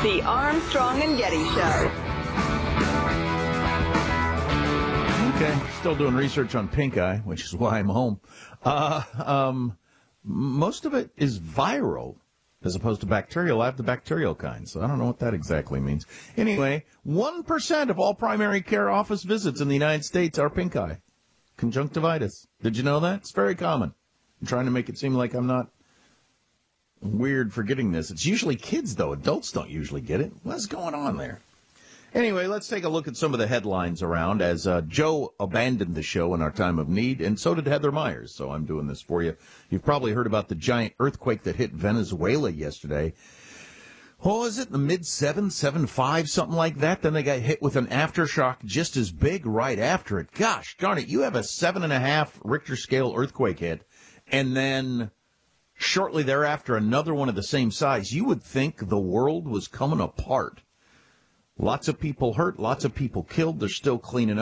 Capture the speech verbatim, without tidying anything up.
The Armstrong and Getty Show. Okay, still doing research on pink eye, which is why I'm home. Uh, um, most of it is viral as opposed to bacterial. I have the bacterial kind, so I don't know what that exactly means. Anyway, one percent of all primary care office visits in the United States are pink eye. Conjunctivitis. Did you know that? It's very common. I'm trying to make it seem like I'm not weird for getting this. It's usually kids, though. Adults don't usually get it. What's going on there? Anyway, let's take a look at some of the headlines around as uh, Joe abandoned the show in our time of need, and so did Heather Myers, so I'm doing this for you. You've probably heard about the giant earthquake that hit Venezuela yesterday. Oh, is it in the mid seven, seven five, something like that? Then they got hit with an aftershock just as big right after it. Gosh, darn it, you have a seven and a half Richter scale earthquake hit, and then shortly thereafter another one of the same size. You would think the world was coming apart. Lots of people hurt, lots of people killed. They're still cleaning up.